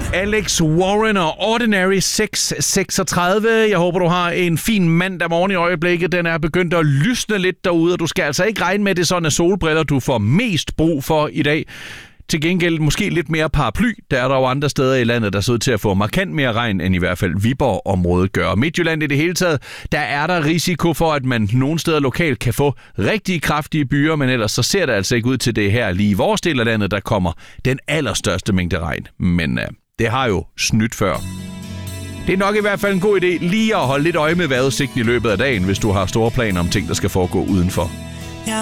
Alex Warren og Ordinary 636. Jeg håber, du har en fin mandag morgen i øjeblikket. Den er begyndt at lysne lidt derude, og du skal altså ikke regne med, det sådan solbriller, du får mest brug for i dag. Til gengæld måske lidt mere paraply. Der er der jo andre steder i landet, der ser ud til at få markant mere regn, end i hvert fald Viborg-området gør. Midtjylland i det hele taget, der er der risiko for, at man nogle steder lokalt kan få rigtig kraftige byer, men ellers så ser det altså ikke ud til det her lige i vores del af landet, der kommer den allerstørste mængde regn. Men det har jo snydt før. Det er nok i hvert fald en god idé lige at holde lidt øje med vejrudsigten i løbet af dagen, hvis du har store planer om ting, der skal foregå udenfor.